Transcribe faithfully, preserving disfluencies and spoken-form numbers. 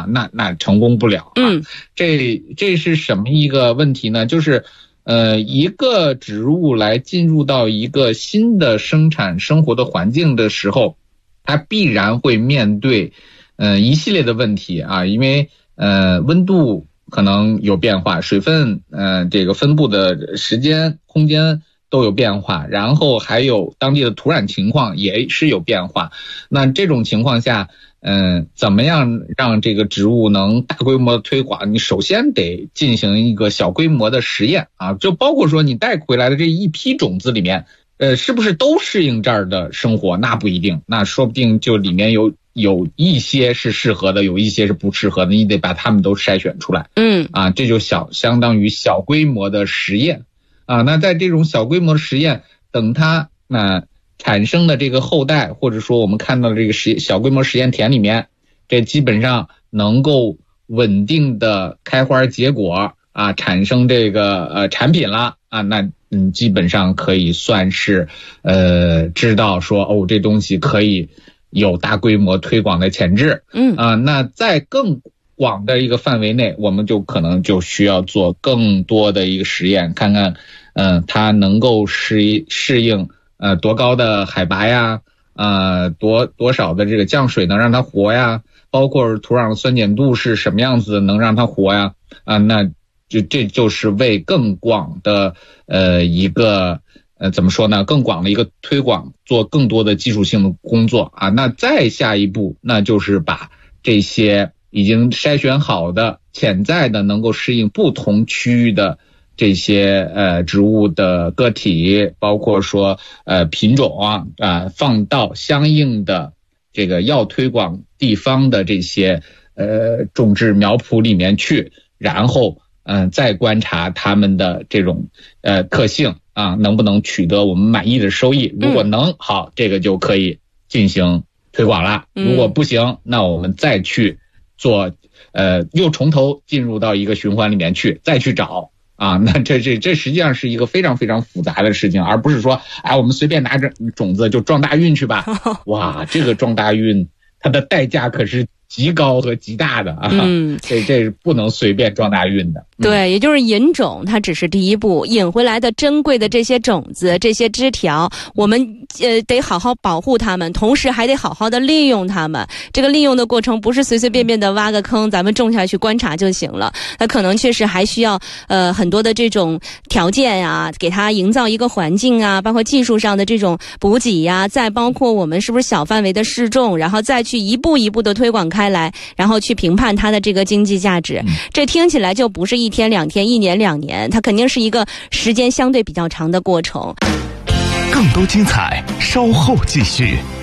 那那成功不了啊。 嗯， 这这是什么一个问题呢？就是呃，一个植物来进入到一个新的生产生活的环境的时候，它必然会面对呃一系列的问题啊，因为呃温度可能有变化，水分呃这个分布的时间、空间都有变化，然后还有当地的土壤情况也是有变化。那这种情况下，嗯、呃，怎么样让这个植物能大规模的推广？你首先得进行一个小规模的实验啊，就包括说你带回来的这一批种子里面，呃，是不是都适应这儿的生活？那不一定，那说不定就里面有有一些是适合的，有一些是不适合的，你得把它们都筛选出来。 嗯， 啊，这就小相当于小规模的实验。啊，那在这种小规模的实验，等它那、呃、产生的这个后代，或者说我们看到的这个实小规模实验田里面，这基本上能够稳定的开花结果啊，产生这个呃产品了啊，那嗯基本上可以算是呃知道说哦这东西可以有大规模推广的潜质。 嗯啊，那在更广的一个范围内，我们就可能就需要做更多的一个实验，看看嗯、呃，它能够适适应呃多高的海拔呀，呃多多少的这个降水能让它活呀，包括土壤酸碱度是什么样子能让它活呀，啊、呃，那就这就是为更广的呃一个呃怎么说呢，更广的一个推广做更多的技术性的工作啊。那再下一步，那就是把这些已经筛选好的潜在的能够适应不同区域的这些呃植物的个体，包括说呃品种啊啊、呃，放到相应的这个要推广地方的这些呃种植苗圃里面去，然后嗯、呃、再观察它们的这种呃特性啊，能不能取得我们满意的收益。如果能，好，这个就可以进行推广了。如果不行，那我们再去做呃又从头进入到一个循环里面去，再去找。啊，那这这这实际上是一个非常非常复杂的事情，而不是说，哎，我们随便拿着种子就撞大运去吧。哇，这个撞大运，它的代价可是极高和极大的啊！嗯，这这是不能随便撞大运的。 对，嗯、也就是引种，它只是第一步，引回来的珍贵的这些种子、这些枝条，我们呃得好好保护它们，同时还得好好的利用它们。这个利用的过程不是随随便便的挖个坑，咱们种下去观察就行了。那可能确实还需要呃很多的这种条件啊，给它营造一个环境啊，包括技术上的这种补给呀、啊，再包括我们是不是小范围的试种，然后再去一步一步的推广开来，然后去评判它的这个经济价值。这听起来就不是一天两天、一年两年，它肯定是一个时间相对比较长的过程。 更多精彩，稍后继续。